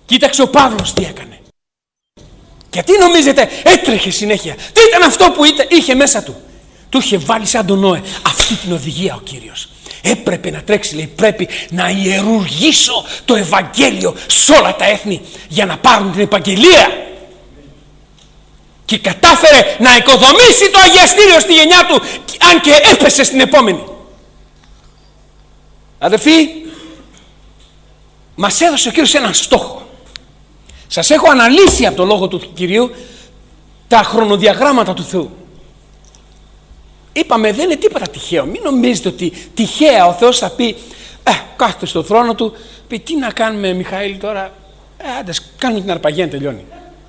Κοίταξε ο Παύλος τι έκανε. Γιατί νομίζετε έτρεχε συνέχεια? Τι ήταν αυτό που είχε μέσα του? Του είχε βάλει σαν τον Νόε αυτή την οδηγία ο Κύριος. Έπρεπε να τρέξει, λέει, πρέπει να ιερουργήσω το Ευαγγέλιο σε όλα τα έθνη για να πάρουν την επαγγελία. Και κατάφερε να οικοδομήσει το αγιαστήριο στη γενιά του, αν και έπεσε στην επόμενη. Αδελφοί, μας έδωσε ο Κύριος έναν στόχο. Σας έχω αναλύσει από το λόγο του Κυρίου τα χρονοδιαγράμματα του Θεού. Είπαμε δεν είναι τίποτα τυχαίο. Μην νομίζετε ότι τυχαία ο Θεός θα πει κάθεται στο θρόνο του, πει τι να κάνουμε Μιχαήλ τώρα, άντε κάνουμε την αρπαγή να τελειώνει.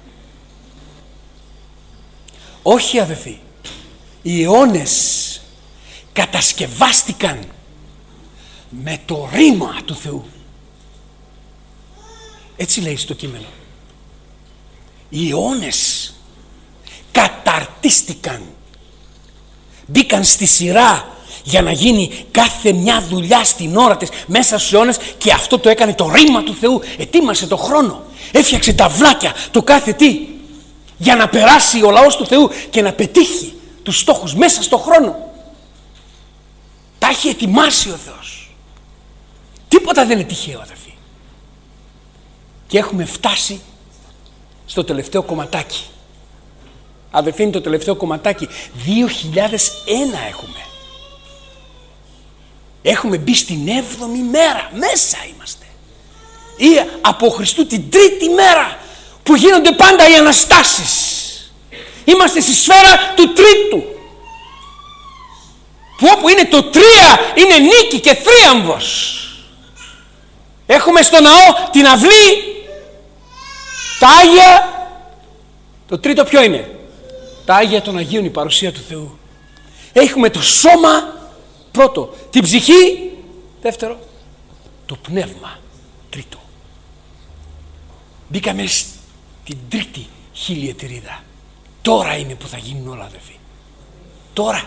Όχι αδελφοί, οι αιώνες κατασκευάστηκαν με το ρήμα του Θεού. Έτσι λέει στο κείμενο. Οι αιώνες καταρτίστηκαν, μπήκαν στη σειρά για να γίνει κάθε μια δουλειά στην ώρα της μέσα στους αιώνες, και αυτό το έκανε το ρήμα του Θεού. Ετοίμασε το χρόνο, έφτιαξε τα βλάκια, το κάθε τι, για να περάσει ο λαός του Θεού και να πετύχει τους στόχους μέσα στο χρόνο. Τα έχει ετοιμάσει ο Θεός. Τίποτα δεν είναι τυχαίο αδελφοί. Και έχουμε φτάσει στο τελευταίο κομματάκι. Αδελφοί, είναι το τελευταίο κομματάκι. 2001 έχουμε. Έχουμε μπει στην 7η μέρα. Μέσα είμαστε. Ή από Χριστού την 3η μέρα που γίνονται πάντα οι Αναστάσεις. Είμαστε στη σφαίρα του τρίτου. Που όπου είναι το 3 είναι νίκη και θρίαμβος. Έχουμε στο ναό την αυλή, τα Άγια. Το τρίτο ποιο είναι? Τα Άγια των Αγίων, η παρουσία του Θεού. Έχουμε το σώμα πρώτο, την ψυχή δεύτερο, το πνεύμα τρίτο. Μπήκαμε στην τρίτη χιλιετηρίδα. Τώρα είναι που θα γίνουν όλα αδελφοί. Τώρα.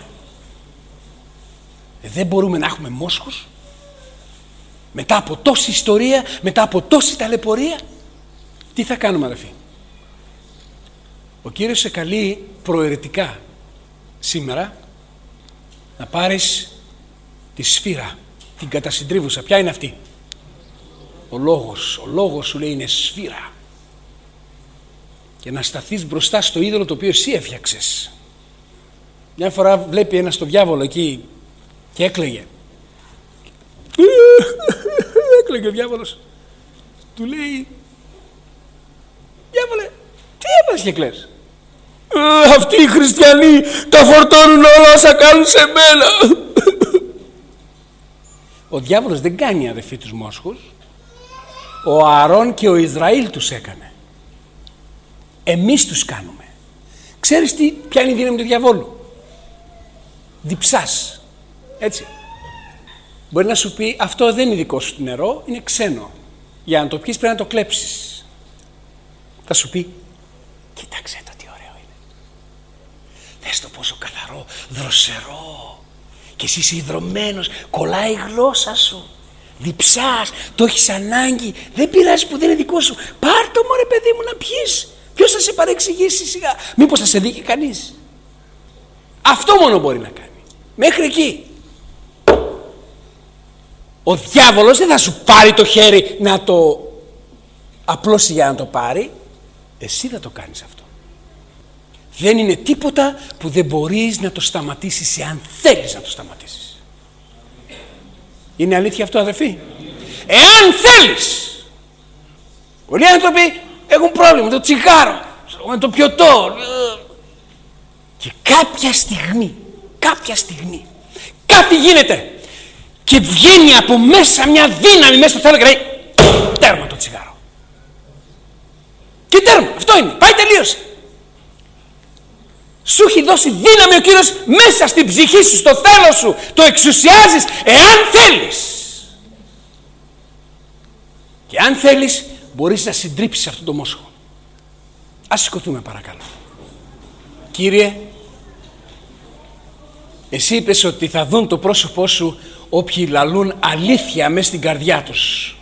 Δεν μπορούμε να έχουμε μόσχους μετά από τόση ιστορία, μετά από τόση ταλαιπωρία. Τι θα κάνουμε αδελφοί? Ο Κύριος σε καλεί προαιρετικά σήμερα να πάρεις τη σφύρα, την κατασυντρίβουσα. Ποια είναι αυτή? Ο λόγος. Ο λόγος σου λέει είναι σφύρα. Και να σταθείς μπροστά στο είδωλο το οποίο εσύ έφτιαξες. Μια φορά βλέπει ένας το διάβολο εκεί και έκλαιγε. Έκλαιγε ο διάβολος. Του λέει, διάβολε, τι έπαθες και κλαις? Αυτοί οι χριστιανοί τα φορτώνουν όλα όσα κάνουν σε μένα. Ο διάβολος δεν κάνει αδελφοί τους μόσχους. Ο Ααρών και ο Ισραήλ τους έκανε. Εμείς τους κάνουμε. Ξέρεις ποια είναι η δύναμη του διαβόλου? Διψάς. Έτσι. Μπορεί να σου πει αυτό δεν είναι δικό σου το νερό, είναι ξένο. Για να το πιεις πρέπει να το κλέψεις. Θα σου πει κοίταξε το τι ωραίο είναι. Δες το πόσο καθαρό, δροσερό. Και εσύ είσαι ιδρωμένος, κολλάει η γλώσσα σου. Διψάς, το έχεις ανάγκη. Δεν πειράζει που δεν είναι δικό σου. Πάρ' το μωρέ παιδί μου να πιείς. Ποιος θα σε παρεξηγήσει σιγά? Μήπως θα σε δει και κανείς? Αυτό μόνο μπορεί να κάνει. Μέχρι εκεί. Ο διάβολος δεν θα σου πάρει το χέρι να το απλώσει για να το πάρει. Εσύ θα το κάνεις αυτό. Δεν είναι τίποτα που δεν μπορείς να το σταματήσεις εάν θέλεις να το σταματήσεις. Είναι αλήθεια αυτό αδελφοί? Εάν θέλεις. Πολλοί άνθρωποι έχουν πρόβλημα με το τσιγάρο, με το πιωτό. Και κάποια στιγμή κάτι γίνεται και βγαίνει από μέσα μια δύναμη μέσα στο θέλω και λέει τέρμα το τσιγάρο. Και τέρμα, αυτό είναι, πάει, τελείωσε. Σου έχει δώσει δύναμη ο Κύριος μέσα στην ψυχή σου, στο θέλω σου. Το εξουσιάζεις εάν θέλεις. Και αν θέλεις μπορείς να συντρίψεις αυτό το μόσχο. Ας σηκωθούμε παρακαλώ. Κύριε, εσύ είπες ότι θα δουν το πρόσωπό σου όποιοι λαλούν αλήθεια μέσα στην καρδιά τους.